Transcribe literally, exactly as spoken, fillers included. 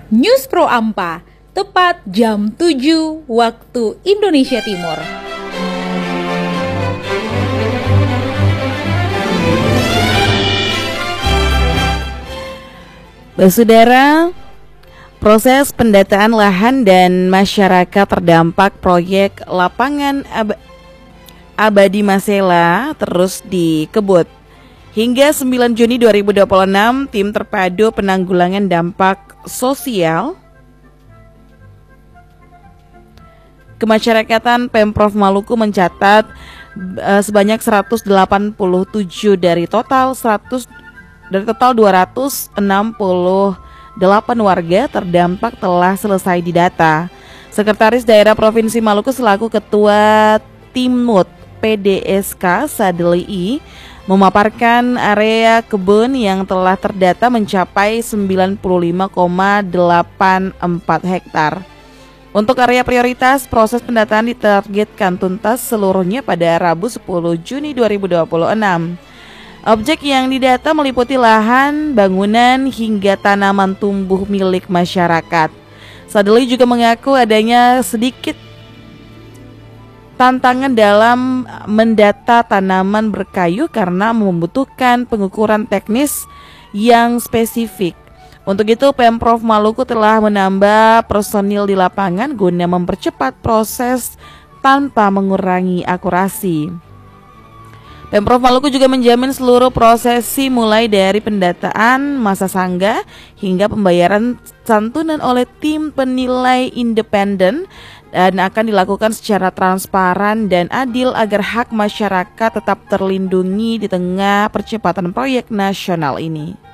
News Pro Ampa, tepat jam tujuh waktu Indonesia Timur. Saudara, proses pendataan lahan dan masyarakat terdampak proyek lapangan ab- Abadi Masela terus dikebut. Hingga sembilan Juni dua ribu dua puluh enam, tim terpadu penanggulangan dampak sosial kemasyarakatan Pemprov Maluku mencatat uh, sebanyak seratus delapan puluh tujuh dari total seratus dari total dua ratus enam puluh delapan warga terdampak telah selesai didata. Sekretaris Daerah Provinsi Maluku selaku Ketua Timut P D S K Sadli I memaparkan area kebun yang telah terdata mencapai sembilan puluh lima koma delapan empat hektar. Untuk area prioritas, proses pendataan ditargetkan tuntas seluruhnya pada Rabu sepuluh Juni dua ribu dua puluh enam. Objek yang didata meliputi lahan, bangunan, hingga tanaman tumbuh milik masyarakat. Sadli juga mengaku adanya sedikit tantangan dalam mendata tanaman berkayu karena membutuhkan pengukuran teknis yang spesifik. Untuk itu, Pemprov Maluku telah menambah personil di lapangan guna mempercepat proses tanpa mengurangi akurasi. Pemprov Maluku juga menjamin seluruh prosesi mulai dari pendataan masa sangga hingga pembayaran santunan oleh tim penilai independen dan akan dilakukan secara transparan dan adil agar hak masyarakat tetap terlindungi di tengah percepatan proyek nasional ini.